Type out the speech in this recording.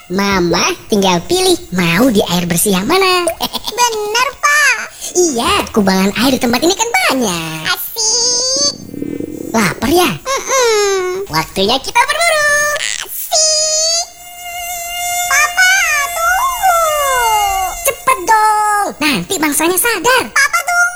Mama tinggal pilih mau di air bersih yang mana. Bener, Pak. Iya, kubangan air di tempat ini kan banyak. Asik. Lapar ya? Mm-mm. Waktunya kita berburu. Asik. Papa, tunggu. Cepet dong, nanti bangsanya sadar.